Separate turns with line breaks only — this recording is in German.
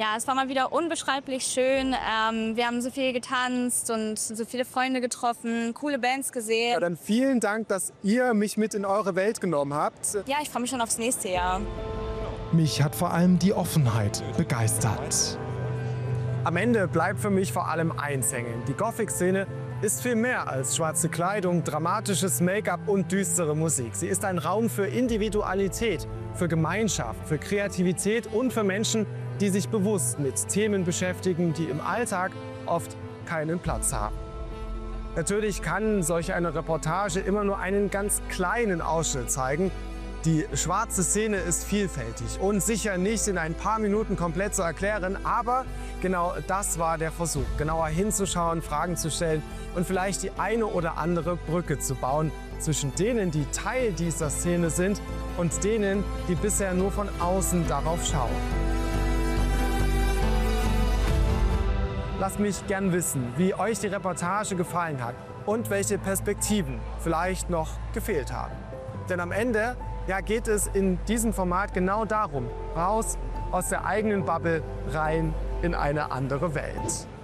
Ja, es war mal wieder unbeschreiblich schön. Wir haben so viel getanzt und so viele Freunde getroffen, coole Bands gesehen.
Ja, dann vielen Dank, dass ihr mich mit in eure Welt genommen habt.
Ja, ich freue mich schon aufs nächste Jahr.
Mich hat vor allem die Offenheit begeistert.
Am Ende bleibt für mich vor allem eins hängen. Die Gothic-Szene ist viel mehr als schwarze Kleidung, dramatisches Make-up und düstere Musik. Sie ist ein Raum für Individualität, für Gemeinschaft, für Kreativität und für Menschen, die sich bewusst mit Themen beschäftigen, die im Alltag oft keinen Platz haben. Natürlich kann solch eine Reportage immer nur einen ganz kleinen Ausschnitt zeigen. Die schwarze Szene ist vielfältig und sicher nicht in ein paar Minuten komplett zu erklären, aber genau das war der Versuch, genauer hinzuschauen, Fragen zu stellen und vielleicht die eine oder andere Brücke zu bauen zwischen denen, die Teil dieser Szene sind und denen, die bisher nur von außen darauf schauen. Lasst mich gern wissen, wie euch die Reportage gefallen hat und welche Perspektiven vielleicht noch gefehlt haben. Denn am Ende geht es in diesem Format genau darum, raus aus der eigenen Bubble rein in eine andere Welt.